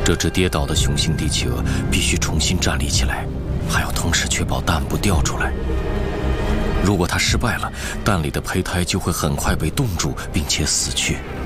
这只跌倒的雄性帝企鹅必须重新站立起来，还要同时确保蛋不掉出来。如果它失败了，蛋里的胚胎就会很快被冻住，并且死去。